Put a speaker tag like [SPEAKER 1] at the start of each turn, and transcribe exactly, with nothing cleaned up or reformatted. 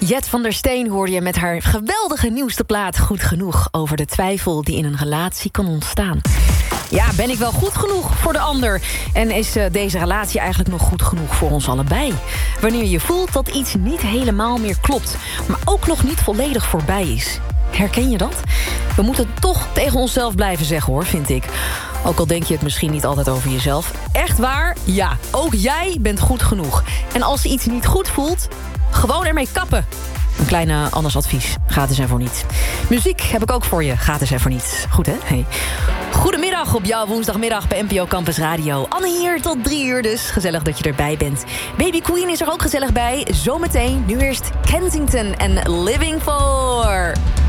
[SPEAKER 1] Jet van der Steen hoorde je met haar geweldige nieuwste plaat Goed Genoeg, over de twijfel die in een relatie kan ontstaan. Ja, ben ik wel goed genoeg voor de ander? En is uh, deze relatie eigenlijk nog goed genoeg voor ons allebei? Wanneer je voelt dat iets niet helemaal meer klopt, maar ook nog niet volledig voorbij is. Herken je dat? We moeten het toch tegen onszelf blijven zeggen, hoor, vind ik. Ook al denk je het misschien niet altijd over jezelf. Echt waar? Ja, ook jij bent goed genoeg. En als iets niet goed voelt, gewoon ermee kappen. Een kleine anders advies. Gratis en voor niets. Muziek heb ik ook voor je. Gratis en voor niets. Goed, hè? Hey. Goedemiddag op jouw woensdagmiddag bij N P O Campus Radio. Anne hier tot drie uur dus. Gezellig dat je erbij bent. Baby Queen is er ook gezellig bij. Zometeen, nu eerst Kensington en Living For.